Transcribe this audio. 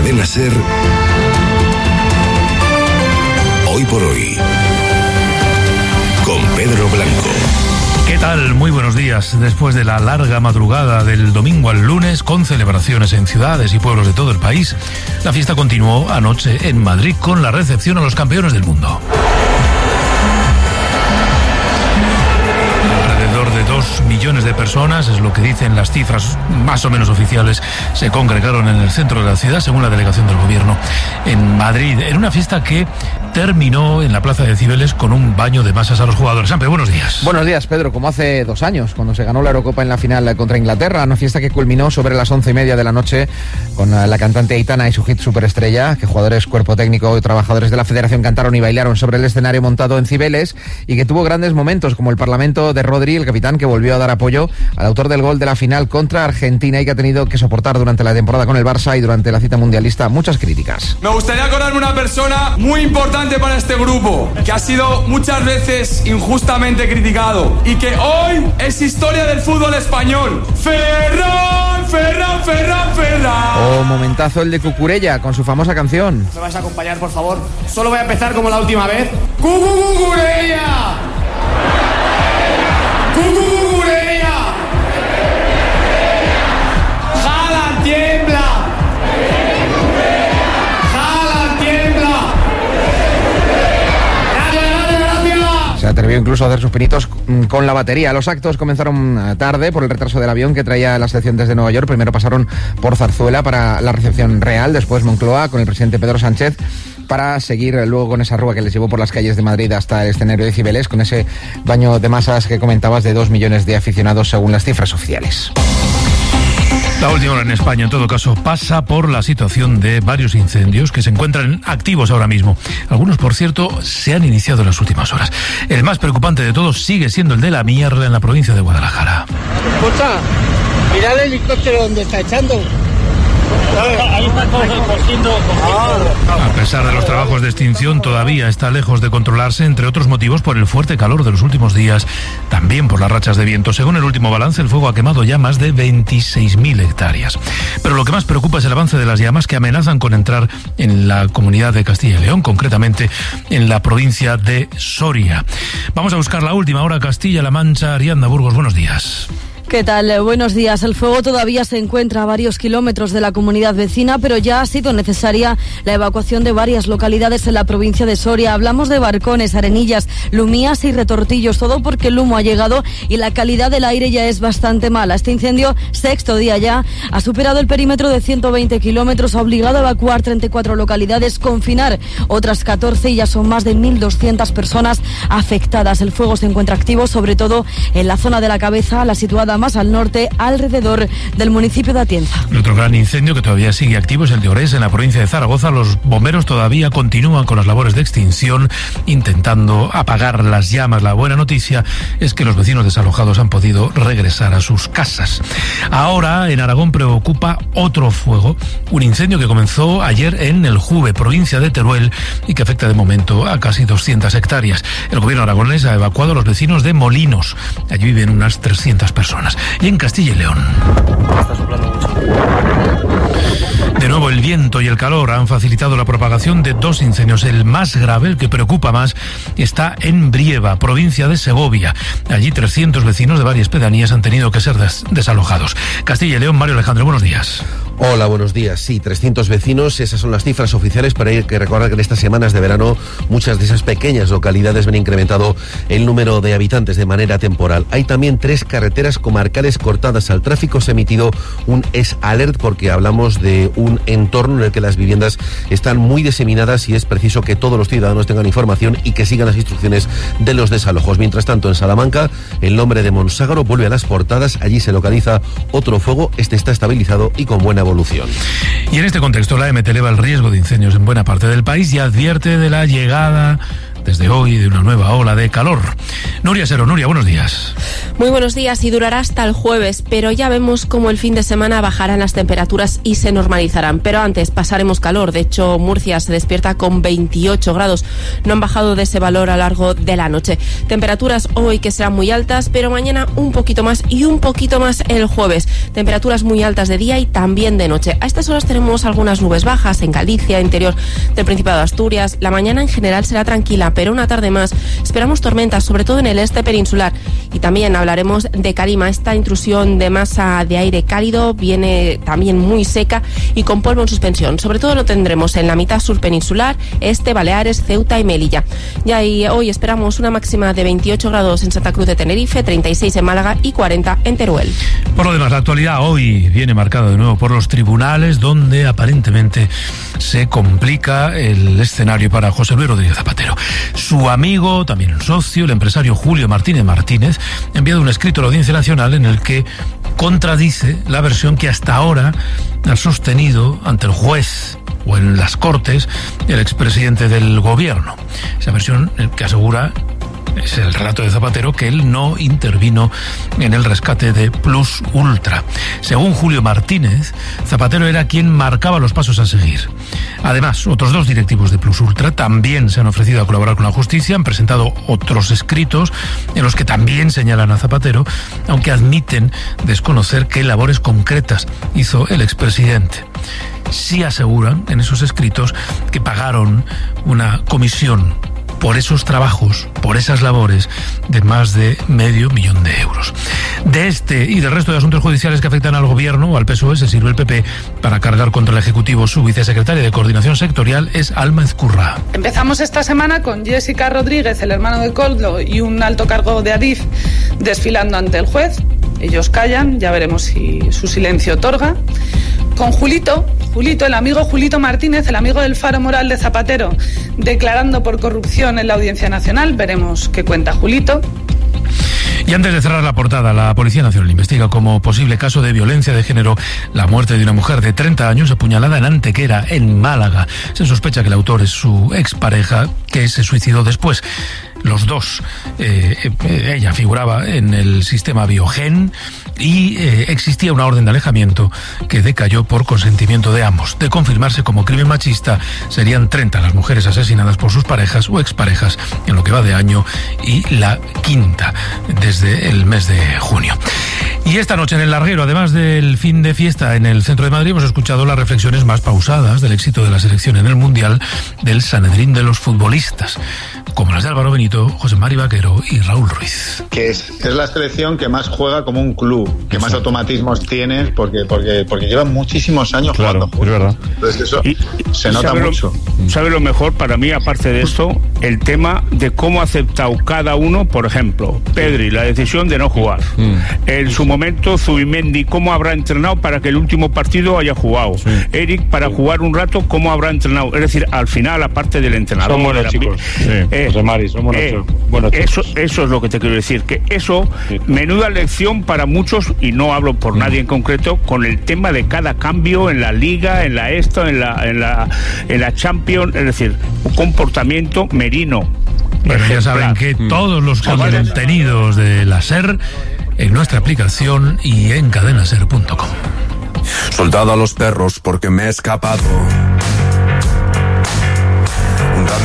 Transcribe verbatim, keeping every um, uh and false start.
Cadena SER, Hoy por Hoy, con Pedro Blanco. ¿Qué tal? Muy buenos días. Después de la larga madrugada del domingo al lunes, con celebraciones en ciudades y pueblos de todo el país, la fiesta continuó anoche en Madrid con la recepción a los campeones del mundo. Alrededor de dos millones de personas, es lo que dicen las cifras más o menos oficiales, se congregaron en el centro de la ciudad, según la delegación del gobierno en Madrid, en una fiesta que terminó en la Plaza de Cibeles con un baño de masas a los jugadores. Ampe, buenos días. Buenos días, Pedro. Como hace dos años, cuando se ganó la Eurocopa en la final contra Inglaterra, una fiesta que culminó sobre las once y media de la noche con la cantante Aitana y su hit Superestrella, que jugadores, cuerpo técnico y trabajadores de la Federación cantaron y bailaron sobre el escenario montado en Cibeles, y que tuvo grandes momentos, como el parlamento de Rodri, el capitán, que volvió a dar apoyo al autor del gol de la final contra Argentina y que ha tenido que soportar durante la temporada con el Barça y durante la cita mundialista muchas críticas. Me gustaría acordarme una persona muy importante para este grupo, que ha sido muchas veces injustamente criticado y que hoy es historia del fútbol español. Ferran, Ferran, Ferran, Ferran. Oh, momentazo el de Cucurella con su famosa canción. ¿Me vais a acompañar, por favor? Solo voy a empezar como la última vez. ¡Cucurella! ¡Cucurella! ¡Jala, tiembla! Se atrevió incluso a hacer sus pinitos con la batería. Los actos comenzaron tarde por el retraso del avión que traía la selección desde Nueva York. Primero pasaron por Zarzuela para la recepción real, después Moncloa con el presidente Pedro Sánchez, para seguir luego con esa rúa que les llevó por las calles de Madrid hasta el escenario de Cibeles, con ese baño de masas que comentabas de dos millones de aficionados según las cifras oficiales. La última hora en España, en todo caso, pasa por la situación de varios incendios que se encuentran activos ahora mismo. Algunos, por cierto, se han iniciado en las últimas horas. El más preocupante de todos sigue siendo el de la Mierla, en la provincia de Guadalajara. Escucha, mira el helicóptero donde está echando. Ahí está todo recogiendo. A pesar de los trabajos de extinción, todavía está lejos de controlarse, entre otros motivos por el fuerte calor de los últimos días, también por las rachas de viento. Según el último balance, el fuego ha quemado ya más de veintiséis mil hectáreas. Pero lo que más preocupa es el avance de las llamas, que amenazan con entrar en la comunidad de Castilla y León, concretamente en la provincia de Soria. Vamos a buscar la última hora. Castilla-La Mancha. Ariadna Burgos, buenos días. ¿Qué tal? Buenos días. El fuego todavía se encuentra a varios kilómetros de la comunidad vecina, pero ya ha sido necesaria la evacuación de varias localidades en la provincia de Soria. Hablamos de Barcones, Arenillas, Lumías y Retortillos, todo porque el humo ha llegado y la calidad del aire ya es bastante mala. Este incendio, sexto día ya, ha superado el perímetro de ciento veinte kilómetros, ha obligado a evacuar treinta y cuatro localidades, confinar otras catorce y ya son más de mil doscientas personas afectadas. El fuego se encuentra activo, sobre todo en la zona de la Cabeza, la situada más al norte, alrededor del municipio de Atienza. El otro gran incendio que todavía sigue activo es el de Orés, en la provincia de Zaragoza. Los bomberos todavía continúan con las labores de extinción, intentando apagar las llamas. La buena noticia es que los vecinos desalojados han podido regresar a sus casas. Ahora, en Aragón preocupa otro fuego, un incendio que comenzó ayer en el Juve, provincia de Teruel, y que afecta de momento a casi doscientas hectáreas. El gobierno aragonés ha evacuado a los vecinos de Molinos. Allí viven unas trescientas personas. Y en Castilla y León, Está soplando mucho. de nuevo el viento y el calor han facilitado la propagación de dos incendios. El más grave, el que preocupa más, está en Brieva, provincia de Segovia. Allí trescientos vecinos de varias pedanías han tenido que ser des- desalojados. Castilla y León, Mario Alejandro, buenos días. Hola, buenos días. Sí, trescientos vecinos, esas son las cifras oficiales, pero hay que recordar que en estas semanas de verano muchas de esas pequeñas localidades ven incrementado el número de habitantes de manera temporal. Hay también tres carreteras comarcales cortadas al tráfico. Se ha emitido un S-Alert porque hablamos de un entorno en el que las viviendas están muy diseminadas y es preciso que todos los ciudadanos tengan información y que sigan las instrucciones de los desalojos. Mientras tanto, en Salamanca, el nombre de Monságaro vuelve a las portadas. Allí se localiza otro fuego. Este está estabilizado y con buena evolución. Y en este contexto, la E M T eleva el riesgo de incendios en buena parte del país y advierte de la llegada desde hoy de una nueva ola de calor. Nuria Sero, Nuria, buenos días. Muy buenos días, y durará hasta el jueves, pero ya vemos cómo el fin de semana bajarán las temperaturas y se normalizarán. Pero antes pasaremos calor. De hecho, Murcia se despierta con veintiocho grados. No han bajado de ese valor a lo largo de la noche. Temperaturas hoy que serán muy altas, pero mañana un poquito más y un poquito más el jueves. Temperaturas muy altas de día y también de noche. A estas horas tenemos algunas nubes bajas en Galicia, interior del Principado de Asturias. La mañana en general será tranquila, pero una tarde más esperamos tormentas, sobre todo en el este peninsular. Y también hablaremos de calima. Esta intrusión de masa de aire cálido viene también muy seca y con polvo en suspensión. Sobre todo lo tendremos en la mitad sur peninsular, este, Baleares, Ceuta y Melilla. Ya y hoy esperamos una máxima de veintiocho grados en Santa Cruz de Tenerife, treinta y seis en Málaga y cuarenta en Teruel. Por lo demás, la actualidad hoy viene marcada de nuevo por los tribunales, donde aparentemente se complica el escenario para José Luis Rodríguez Zapatero. Su amigo, también socio, el empresario Julio Martínez Martínez, ha enviado un escrito a la Audiencia Nacional en el que contradice la versión que hasta ahora ha sostenido ante el juez o en las Cortes el expresidente del gobierno. Esa versión que asegura, es el relato de Zapatero, que él no intervino en el rescate de Plus Ultra. Según Julio Martínez, Zapatero era quien marcaba los pasos a seguir. Además, otros dos directivos de Plus Ultra también se han ofrecido a colaborar con la justicia, han presentado otros escritos en los que también señalan a Zapatero, aunque admiten desconocer qué labores concretas hizo el expresidente. Sí aseguran en esos escritos que pagaron una comisión por esos trabajos, por esas labores, de más de medio millón de euros. De este y del resto de asuntos judiciales que afectan al gobierno o al P S O E se sirve el P P para cargar contra el Ejecutivo. Su vicesecretaria de Coordinación Sectorial es Alma Ezcurra. Empezamos esta semana con Jessica Rodríguez, el hermano de Koldo, y un alto cargo de Adif desfilando ante el juez. Ellos callan, ya veremos si su silencio otorga. Con Julito, Julito, el amigo Julito Martínez, el amigo del faro moral de Zapatero, declarando por corrupción en la Audiencia Nacional. Veremos qué cuenta Julito. Y antes de cerrar la portada, la Policía Nacional investiga como posible caso de violencia de género la muerte de una mujer de treinta años apuñalada en Antequera, en Málaga. Se sospecha que el autor es su expareja, que se suicidó después. Los dos, eh, eh, ella figuraba en el sistema Biogen y eh, existía una orden de alejamiento que decayó por consentimiento de ambos. De confirmarse como crimen machista, serían treinta las mujeres asesinadas por sus parejas o exparejas en lo que va de año, y la quinta desde el mes de junio. Y esta noche en el Larguero, además del fin de fiesta en el centro de Madrid, hemos escuchado las reflexiones más pausadas del éxito de la selección en el Mundial del Sanedrín de los futbolistas, como las de Álvaro Benito, José Mari Vaquero y Raúl Ruiz. Que es, es la selección que más juega como un club, que más automatismos tiene, porque porque porque llevan muchísimos años claro, jugando. Es verdad. Entonces eso y, se nota ¿sabe mucho. Lo, ¿Sabe lo mejor para mí, aparte de esto? El tema de cómo ha aceptado cada uno, por ejemplo, Pedri, la decisión de no jugar. Mm. En su momento, Zubimendi, cómo habrá entrenado para que el último partido haya jugado. Sí. Eric, para sí. jugar un rato, cómo habrá entrenado. Es decir, al final, aparte del entrenador. Son buenos chicos. Sí. Eh, José Mari, son buenos, eh, buenos chicos. Eso, eso es lo que te quiero decir, que eso, sí. menuda lección para muchos, y no hablo por mm. nadie en concreto, con el tema de cada cambio en la Liga, en la esto, en la, en la, en la Champions, es decir, un comportamiento merino. Bueno, ya saben que mm. todos los contenidos de la SER en nuestra aplicación y en cadenaser punto com. Soldado a los perros porque me he escapado.